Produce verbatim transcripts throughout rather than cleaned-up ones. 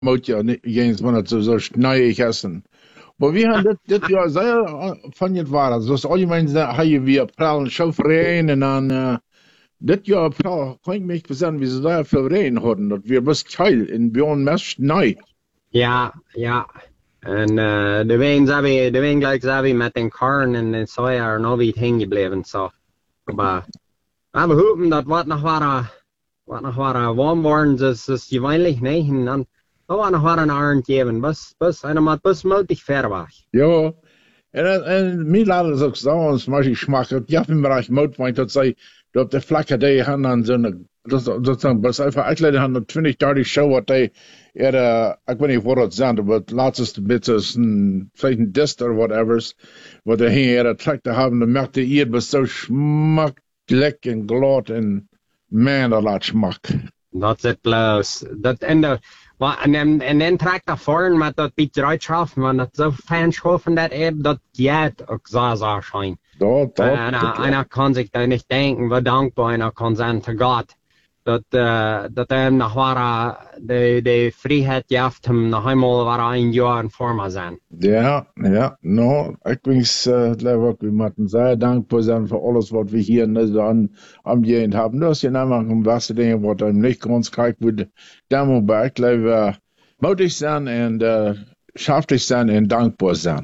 moet ja nicht eens wanneer het zo, zo snijdig essen. Maar we gaan dit, dit jaar zeer van het waren. Zoals algemeen ga je weer prallen schouwvereen en dan uh, dit jaar prallen, kan ik me bezinnen, wie ze daar veel regen hadden. Dat we best keil in bjorn mes snij. Ja, ja. En uh, de ween zijn we, de ween gelijk zijn we met den korn en de soja er nog niet heen gebleven. So. Maar we hopen dat wat nog waren, wat nog waren warm worden, dus is gewöhnlich, nee. En dan we waren nog waren arend geven, bus, bus, en dan moet bus multig ver weg. Ja. En, en mij laten ze ook zo, zum Beispiel smaak, dat je in Bereich moed, want dat zij, dat op de vlakke die gaan dan zo'n, dat, dat zijn best even uitleiden aan de twintig, dertig show, wat die, er, uh, ik weet niet wat het zijn, maar het laatste beetje is een, vielleicht een dist of whatever, wat die hier er trekt te hebben, dan merkt je, het zo smakelijk en glad en man, dat laat smak. Dat is het los. Dat en de, en dan, en dan trekt dat vorn met dat beetje uitschaf, maar dat zo fijn schoffen dat eben, dat gaat ook zo zo schijn. Dat, dat. En einer kann sich da nicht denken, wie dankbar einer kann sein zu Gott, dat, uh, dat hem nog waar de, de vrijheid geeft hem nog eenmaal waar een jaar in vorm zijn. Ja, ja, no, ik wens, uh, we moeten zeer dankbaar zijn voor alles wat we hier net aan, aan gehad hebben. Dat is namelijk een beste dingen wat hem niet ons kijkt, we daarom bij ik uh, moedig zijn en uh, schaftig zijn en dankbaar zijn.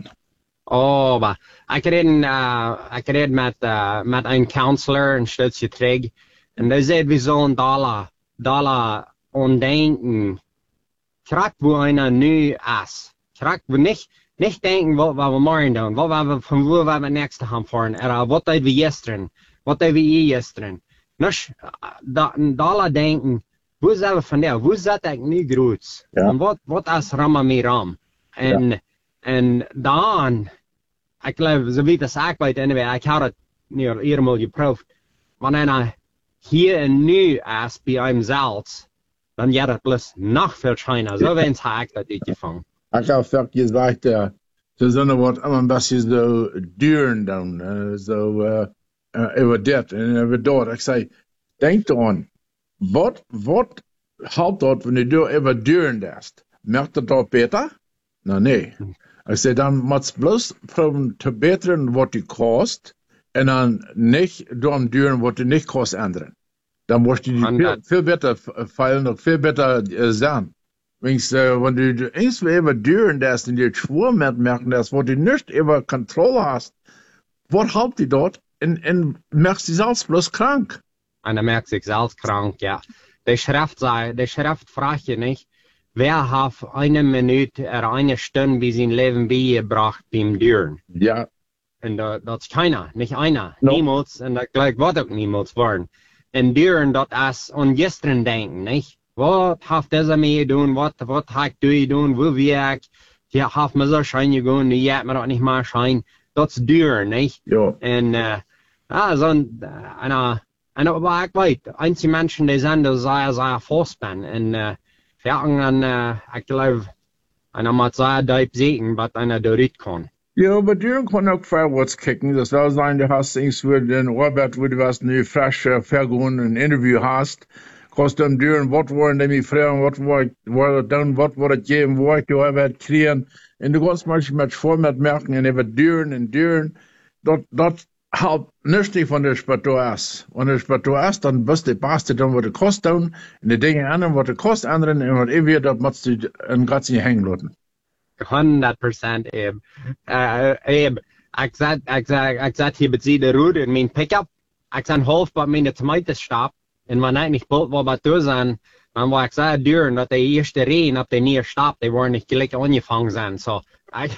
Oh, maar ik reed, uh, ik reed met, uh, met een counselor een stukje terug. En hij zei, we zullen dollar, dollar ondenken. Krijg we een nu is. Krijg we niet, niet denken wat we morgen doen. Wat we van waar we next gaan voor. Er, wat hebben we gisteren? Wat hebben we gisteren? Dus dat een dollar denken. Hoe zijn we van daar? Hoe zit ik nu groot? Ja. En wat, wat is rammen mee ram? En, ja. En dan, ik geloof, zo weet het ik weet anyway, ik had het nu eenmaal geproefd. Wanneer hij hier en nu is bij hem zelf, dan gaat het plus nog veel schijner. Zo wens heb ik dat uitgevangen. Ik heb vaak gezegd, uh, ze zijn wat allemaal een beetje zo duren dan, uh, zo uh, uh, over dit en over dat. Ik zei, denk erom, wat, wat helpt dat wanneer je over duren ist? Merkt het dat beter? Nou nee. Ik zei, dan moet je bloos proberen te beteren wat die kost, en dan niet door duren wat die niet kost ändern. Dan wordt die veel, veel beter feilen, ook veel beter uh, zijn. Wens, uh, wanneer je eens weer even duren dat en je het schwoer met merken dat, wat je niet over controle hast, wat helpt die dat? En, en merkt je zelfs bloos krank. En dan merkt zich zelfs krank, ja. De schrift zei, de schrift vraagt je niet, wer hat eine Minute oder eine Stunde wie sein Leben beigebracht beim Düren? Ja. Und uh, das ist keiner, nicht einer, no. Niemals, und das gleich wird auch niemals worden. Und Düren, das ist an gestern denken, nicht? Was hat dieser mir getan, was, was hat du getan, wo wir ich, ja, hat mir so schein gegangen, die hat mir doch nicht mal schein. Das ist Düren, nicht? Ja. Und, äh, ja, so ein, einer, einer, aber ich weiß, einige Menschen, die sind da sehr, sehr fortspannend, und, äh, ja, en uh, ik geloof, en dan moet zij diep zitten wat einer doorheen kan. Ja, aber du kannst auch vorwärts kicken. Das soll sein, du hast irgendwas für den Robert, wo du was eine frische, vergehen, ein Interview hast. Kannst du ihm duren, was wollen die mich fragen, was wollen die tun, was wollen die geben, was du Arbeit kriegen. Und du kannst manchmal mit Format merken, und eben duren und duren. Das, das halt nicht von der Spatur ist. Wenn der Spatur ist, dann bist du passt dann, was du kostet, und die Dinge anderen, was du kostet, anderen, und was ewig, das musst du in ganz nicht hängen lassen. hundert procent eben. Uh, eben. Ik zat, ik zat, ik zat hier bij de route in mijn pick-up. Ik zat half bij mijn tomatenstap. En wanneer ik bald wel bij toe zijn, dan was ik zo duur dat de eerste regen op de nieuwe stap, die waren niet gelijk aangevangen zijn. So, ik...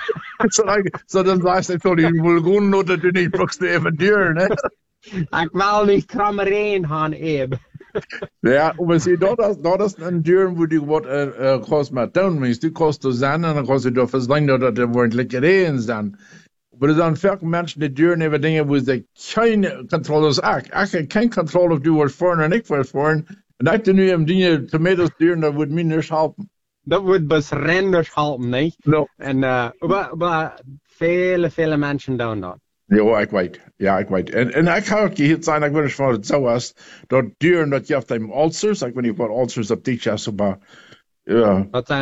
so, so, dan weißt du toch, die Vulgun dat du niet brauchst even duur, ne? Ik wil niet kramme regen gaan eben. Ja, maar zie, dat is, dat is een duur wo du wat uh, uh, kost maar doen, mens. Du kost du zijn en dan kost je door verslaan dat er wordt lekker regen zijn. Maar er zijn veel mensen die duren over dingen waar ze geen controle hebben. Ik heb geen controle of du wordt voren en ik word voren. En dat je nu een dingen tomatoes duren, dat wordt mij niet helpen. Dat wordt best renders helpen, niet? No. En, uh, maar, maar vele, vele mensen doen dat. Ja, ik weet. Ja, ik weet. En, en ik ga ook gehoord zijn, ik weet niet van het zo was, dat duren dat je hebt hem ulcers, ik weet niet wat ulcers op die is, maar Ja. Wat zijn